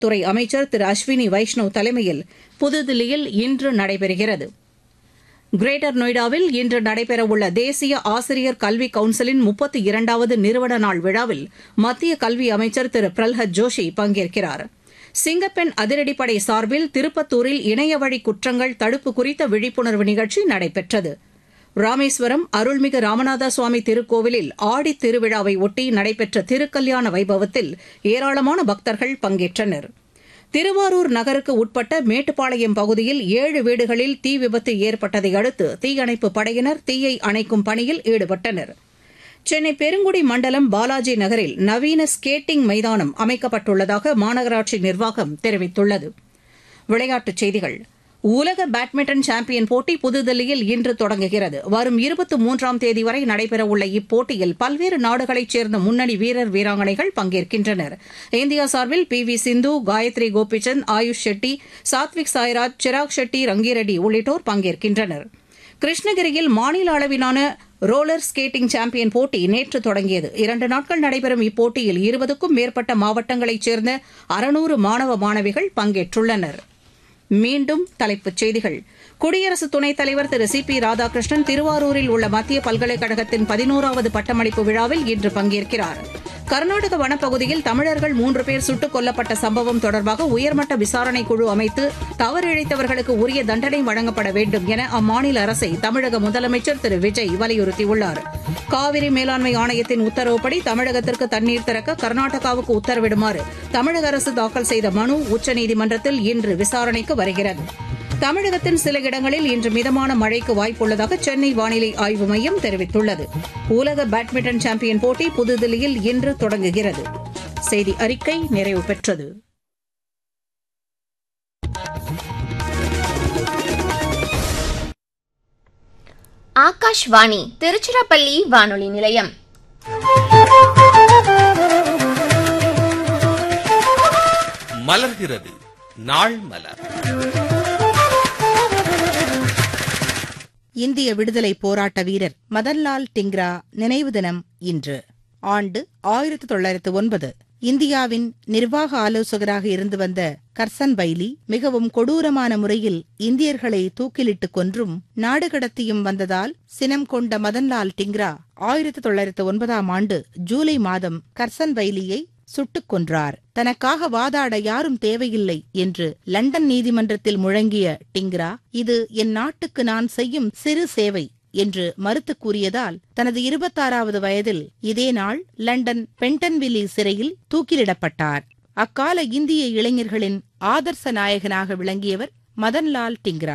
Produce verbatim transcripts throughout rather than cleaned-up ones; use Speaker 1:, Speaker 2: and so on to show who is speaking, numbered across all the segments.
Speaker 1: துறை அமைச்சர் திரு அஸ்வினி வைஷ்ணவ் தலைமையில் புதுதில்லியில் இன்று நடைபெறுகிறது. கிரேட்டர் நொய்டாவில் இன்று நடைபெறவுள்ள தேசிய ஆசிரியர் கல்வி கவுன்சிலின் முப்பத்தி இரண்டாவது நிறுவன நாள் விழாவில் மத்திய கல்வி அமைச்சர் திரு பிரல்ஹத் ஜோஷி பங்கேற்கிறார். சிங்கப்பெண் அதிரடிப்படை சார்பில் திருப்பத்தூரில் இணையவழி குற்றங்கள் தடுப்பு குறித்த விழிப்புணர்வு நிகழ்ச்சி நடைபெற்றது. ராமேஸ்வரம் அருள்மிகு ராமநாத சுவாமி திருக்கோவிலில் ஆடித் திருவிழாவை ஒட்டி நடைபெற்ற திருக்கல்யாண வைபவத்தில் ஏராளமான பக்தர்கள் பங்கேற்றனர். திருவாரூர் நகருக்கு உட்பட்ட மேட்டுப்பாளையம் பகுதியில் ஏழு வீடுகளில் தீ விபத்து ஏற்பட்டதை அடுத்து தீயணைப்பு படையினர் தீயை அணைக்கும் பணியில் ஈடுபட்டனர். சென்னை பெருங்குடி மண்டலம் பாலாஜி நகரில் நவீன ஸ்கேட்டிங் மைதானம் அமைக்கப்பட்டுள்ளதாக மாநகராட்சி நிர்வாகம் தெரிவித்துள்ளது. விளையாட்டுச் செய்திகள். உலக பேட்மிண்டன் சாம்பியன் போட்டி புதுதில்லியில் இன்று தொடங்குகிறது. வரும் இருபத்தி மூன்றாம் தேதி வரை நடைபெறவுள்ள இப்போட்டியில் பல்வேறு நாடுகளைச் சேர்ந்த முன்னணி வீரர் வீராங்கனைகள் பங்கேற்கின்றனர். இந்தியா சார்பில் பி வி சிந்து, காயத்ரி கோபிச்சந்த், ஆயுஷ் ஷெட்டி, சாத்விக் சாய்ராஜ், சிராக் ஷெட்டி, ரங்கிரெட்டி உள்ளிட்டோர் பங்கேற்கின்றனர். கிருஷ்ணகிரியில் மாநில அளவிலான ரோலர் ஸ்கேட்டிங் சாம்பியன் போட்டி நேற்று தொடங்கியது. இரண்டு நாட்கள் நடைபெறும் இப்போட்டியில் இருபதுக்கும் மேற்பட்ட மாவட்டங்களைச் சேர்ந்த அறுநூறு மாணவ மாணவிகள் பங்கேற்றுள்ளனர். மீண்டும் தலைப்புச் செய்திகள். குடியரசு துணைத் தலைவர் திரு சி பி ராதாகிருஷ்ணன் திருவாரூரில் உள்ள மத்திய பல்கலைக்கழகத்தின் பதினோராவது பட்டமளிப்பு விழாவில் இன்று பங்கேற்கிறார். கர்நாடக வனப்பகுதியில் தமிழர்கள் மூன்று பேர் சுட்டுக் கொல்லப்பட்ட சம்பவம் தொடர்பாக உயர்மட்ட விசாரணை குழு அமைத்து தவறிழைத்தவர்களுக்கு உரிய தண்டனை வழங்கப்பட வேண்டும் என அம்மாநில அரசை தமிழக முதலமைச்சர் திரு விஜய் வலியுறுத்தியுள்ளார். காவிரி மேலாண்மை ஆணையத்தின் உத்தரவுப்படி தமிழகத்திற்கு தண்ணீர் திறக்க கர்நாடகாவுக்கு உத்தரவிடுமாறு தமிழக அரசு தாக்கல் செய்த மனு உச்சநீதிமன்றத்தில் இன்று விசாரணைக்கு வருகிறது. தமிழகத்தின் சில இடங்களில் இன்று மிதமான மழைக்கு வாய்ப்புள்ளதாக சென்னை வானிலை ஆய்வு மையம் தெரிவித்துள்ளது. உலக பேட்மிண்டன் சாம்பியன் போட்டி புதுதில்லியில் இன்று தொடங்குகிறது. செய்தி அறிக்கை நிறைவு பெற்றது.
Speaker 2: ஆகாஷ்வாணி திருச்சிராப்பள்ளி வானொலி நிலையம்.
Speaker 3: மலர்கிறது நாள் மலர்.
Speaker 4: இந்திய விடுதலை போராட்ட வீரர் மதன்லால் டிங்ரா நினைவு தினம் இன்று. ஆண்டு ஆயிரத்து தொள்ளாயிரத்து ஒன்பது. இந்தியாவின் நிர்வாக ஆலோசகராக இருந்து வந்த கர்சன் பைலி மிகவும் கொடூரமான முறையில் இந்தியர்களை தூக்கிலிட்டுக் கொன்றும் நாடு கடத்தியும் வந்ததால் சினம் கொண்ட மதன்லால் டிங்ரா ஆயிரத்து தொள்ளாயிரத்து ஒன்பதாம் ஆண்டு ஜூலை மாதம் கர்சன் பைலியை சுட்டுக் கொன்றார். தனக்காக வாதாட யாரும் தேவையில்லை என்று லண்டன் நீதிமன்றத்தில் முழங்கிய டிங்ரா, இது என் நாட்டுக்கு நான் செய்யும் சிறு சேவை என்று மறுத்து கூறியதால் தனது இருபத்தாறாவது வயதில் இதே நாள் லண்டன் பென்டன்வில்லி சிறையில் தூக்கிலிடப்பட்டார். அக்கால இந்திய இளைஞர்களின் ஆதர்ச நாயகனாக விளங்கியவர் மதன்லால் டிங்ரா.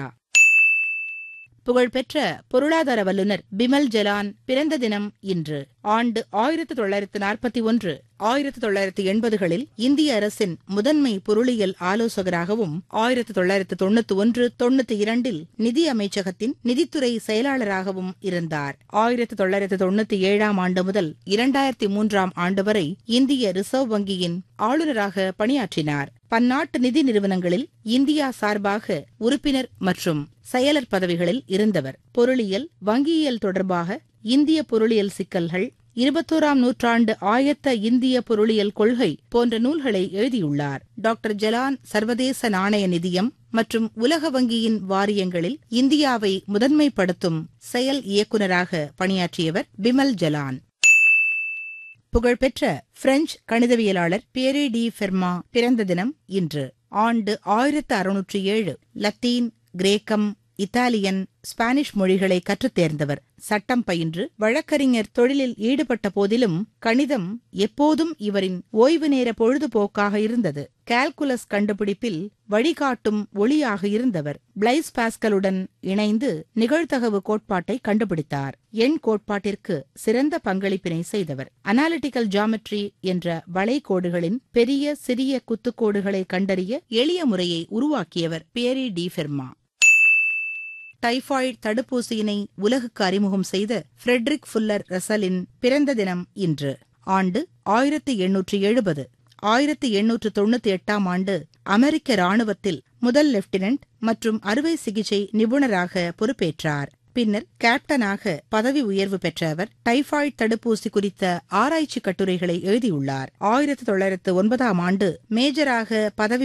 Speaker 4: புகழ்பெற்ற பொருளாதார வல்லுநர் பிமல் ஜலான் பிறந்த தினம் இன்று. ஆண்டு ஆயிரத்து தொள்ளாயிரத்து நாற்பத்தி ஒன்று. ஆயிரத்து தொள்ளாயிரத்து எண்பதுகளில் இந்திய அரசின் முதன்மை பொருளியல் ஆலோசகராகவும் ஆயிரத்து தொள்ளாயிரத்து தொண்ணூத்தி ஒன்று தொண்ணூத்தி இரண்டில் நிதி அமைச்சகத்தின் நிதித்துறை செயலாளராகவும் இருந்தார். ஆயிரத்து தொள்ளாயிரத்து தொண்ணூத்தி ஏழாம் ஆண்டு முதல் இரண்டாயிரத்தி மூன்றாம் ஆண்டு வரை இந்திய ரிசர்வ் வங்கியின் ஆளுநராக பணியாற்றினார். பன்னாட்டு நிதி நிறுவனங்களில் இந்தியா சார்பாக உறுப்பினர் மற்றும் செயலர் பதவிகளில் இருந்தவர். பொருளியல், வங்கியியல் தொடர்பாக இந்திய பொருளியல் சிக்கல்கள், இருபத்தோராம் நூற்றாண்டு ஆயத்த இந்திய பொருளியல் கொள்கை போன்ற நூல்களை எழுதியுள்ளார். டாக்டர் ஜலான் சர்வதேச நாணய நிதியம் மற்றும் உலக வங்கியின் வாரியங்களில் இந்தியாவை முதன்மைப்படுத்தும் செயல் இயக்குநராக பணியாற்றியவர் பிமல் ஜலான். புகழ்பெற்ற பிரெஞ்சு கணிதவியலாளர் பியரே டி ஃபெர்மா பிறந்த தினம் இன்று. ஆண்டு ஆயிரத்து அறுநூற்று ஏழு. லத்தீன், கிரேக்கம், இத்தாலியன், ஸ்பானிஷ் மொழிகளை கற்றுத் தேர்ந்தவர். சட்டம் பயின்று வழக்கறிஞர் தொழிலில் ஈடுபட்ட போதிலும் கணிதம் எப்போதும் இவரின் ஓய்வு நேர பொழுதுபோக்காக இருந்தது. கால்குலஸ் கண்டுபிடிப்பில் வழிகாட்டும் ஒளியாக இருந்தவர். பிளைஸ் பாஸ்கலுடன் இணைந்து நிகழ்தகவு கோட்பாட்டை கண்டுபிடித்தார். எண் கோட்பாட்டிற்கு சிறந்த பங்களிப்பினை செய்தவர். அனாலிட்டிக்கல் ஜியாமெட்ரி என்ற வளைகோடுகளின் பெரிய சிறிய குத்துக்கோடுகளை கண்டறிய எளிய முறையை உருவாக்கியவர் பியரே டி ஃபெர்மா. டைபாய்டு தடுப்பூசியினை உலகுக்கு அறிமுகம் செய்த ஃபிரெட்ரிக் ஃபுல்லர் ரசலின் பிறந்த தினம் இன்று. ஆண்டு ஆயிரத்தி எண்ணூற்று எழுபது. ஆயிரத்தி எண்ணூற்று தொண்ணூத்தி எட்டாம் ஆண்டு அமெரிக்க ராணுவத்தில் முதல் லெப்டினன்ட் மற்றும் அறுவை சிகிச்சை நிபுணராக பொறுப்பேற்றார். பின்னர் கேப்டனாக பதவி உயர்வு பெற்ற அவர் டைபாய்டு தடுப்பூசி குறித்த ஆராய்ச்சி கட்டுரைகளை எழுதியுள்ளார். ஆயிரத்தி தொள்ளாயிரத்து ஒன்பதாம் ஆண்டு மேஜராக பதவி